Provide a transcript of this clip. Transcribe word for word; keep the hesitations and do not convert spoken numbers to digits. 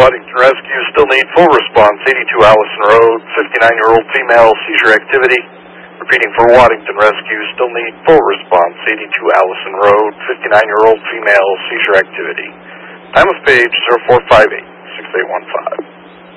Waddington Rescue, still need full response, eighty-two Allison Road, fifty-nine-year-old female, seizure activity. Repeating for Waddington Rescue, still need full response, eighty-two Allison Road, fifty-nine-year-old female, seizure activity. Time of page zero four five eight, six eight one five.